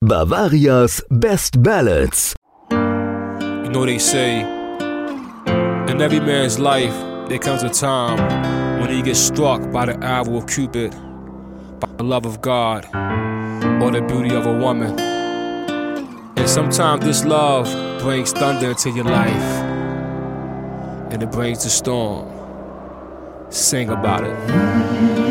Bavaria's Best Ballads. You know they say, in every man's life, there comes a time when he gets struck by the arrow of Cupid, by the love of God, or the beauty of a woman. And sometimes this love brings thunder into your life, and it brings the storm. Sing about it.